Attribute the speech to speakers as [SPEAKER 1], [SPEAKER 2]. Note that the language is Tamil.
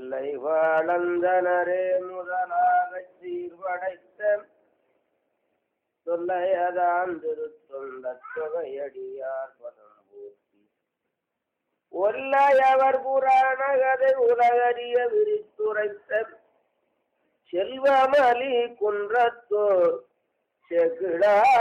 [SPEAKER 1] தில்லை வாழந்தனரே முதலாகச் சீர்படைத்த தொல்லையதான் திருத்தொண்ட தொகையடியார் பதம் போற்றி ஒல்லையவர் புராண கதை உலகறிய விரித்துரைத்த செல்வமலி குன்றத்தோர் செகிழா